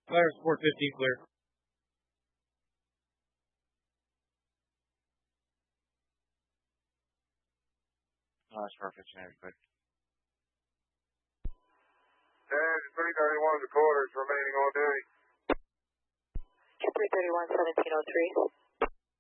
Fire Sport 15 clear. Oh, that's perfect. Good. And 331 the quarters remaining on duty. 331, 1703.